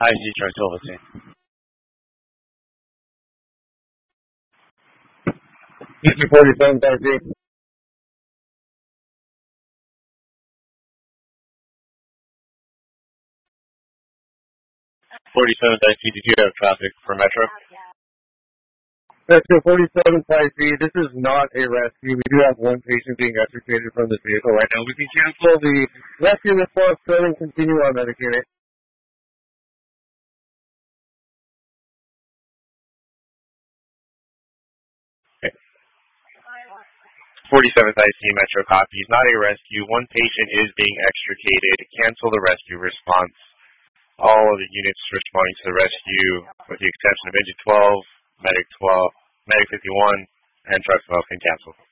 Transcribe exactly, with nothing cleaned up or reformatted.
I C Charles Silverstein. forty-seven thirteen. forty-seven thirteen, did you have traffic for Metro? Metro forty-seven five B, this is not a rescue. We do have one patient being extricated from this vehicle right now. We can cancel the rescue response code and continue on Medicare. Okay. forty-seven thirteen Metro copies, not a rescue. One patient is being extricated. Cancel the rescue response. All of the units responding to the rescue, with the exception of Engine twelve, Medic twelve, Medic fifty-one, and Truck twelve, can cancel.